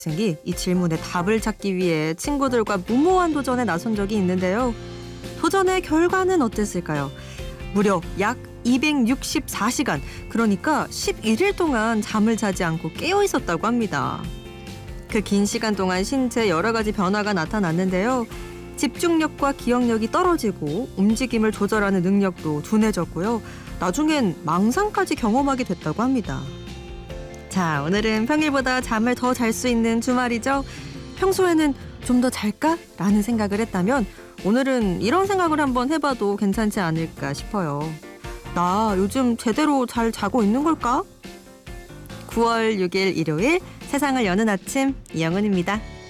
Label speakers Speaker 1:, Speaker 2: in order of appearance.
Speaker 1: 학생이 이 질문에 답을 찾기 위해 친구들과 무모한 도전에 나선 적이 있는데요. 도전의 결과는 어땠을까요? 무려 약 264시간, 그러니까 11일 동안 잠을 자지 않고 깨어 있었다고 합니다. 그 긴 시간 동안 신체에 여러 가지 변화가 나타났는데요. 집중력과 기억력이 떨어지고 움직임을 조절하는 능력도 둔해졌고요. 나중엔 망상까지 경험하게 됐다고 합니다. 자, 오늘은 평일보다 잠을 더 잘 수 있는 주말이죠. 평소에는 좀 더 잘까? 라는 생각을 했다면 오늘은 이런 생각을 한번 해봐도 괜찮지 않을까 싶어요. 나 요즘 제대로 잘 자고 있는 걸까? 9월 6일 일요일, 세상을 여는 아침, 이영은입니다.